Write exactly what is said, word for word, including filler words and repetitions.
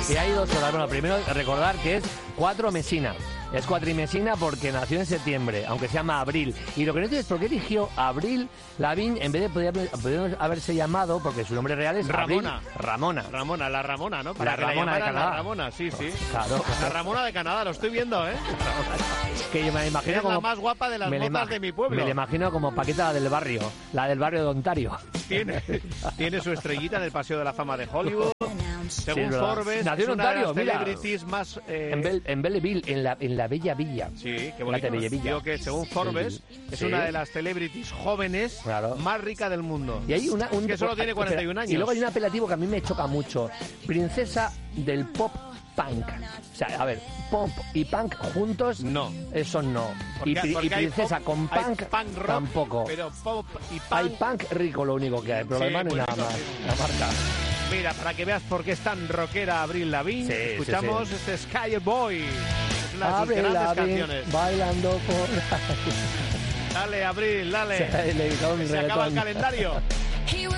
Y hay dos horas. Bueno, primero recordar que es cuatro Mesina. Es cuatrimesina porque nació en septiembre, aunque se llama Abril. Y lo que no entiendo es por qué eligió Abril Lavigne en vez de poder, poder haberse llamado, porque su nombre real es Ramona. Abril Ramona. Ramona, la Ramona, ¿no? Para La que Ramona la de llamaran Canadá. La Ramona, sí, sí. Claro. La Ramona de Canadá, lo estoy viendo, ¿eh? Que yo me la imagino Es como... la más guapa de las me la motas ima- de mi pueblo. Me la imagino como Paquita del barrio, la del barrio de Ontario. Tiene, tiene su estrellita en el Paseo de la Fama de Hollywood. Según Sí, es verdad. Forbes, Nació es en una Ontario, de las mira. celebrities más... eh, En, Bel- en Belleville, en la, en la Bella Villa. Sí, qué La bonito. de Bellevilla. Digo que según Forbes es Sí. una de las celebrities jóvenes Claro. más rica del mundo. Y hay una... Un, que solo tiene cuarenta y un años. Y luego hay un apelativo que a mí me choca mucho. Princesa del pop punk. O sea, a ver, pop y punk juntos... No. Eso no. Porque- y, pri- porque y hay princesa pop- con hay punk, punk rock, tampoco. Pero pop y punk... Hay punk rico lo único que hay, pero lo Sí, demás no hay pues nada eso más. sí. La marca. Mira, para que veas por qué es tan rockera Avril Lavigne, Sí, escuchamos sí, este Sky Boy. Es una de sus Avril grandes Lavigne canciones. bailando por... Dale, Avril, dale. Se le hizo un Que se acaba el reggaetón. calendario.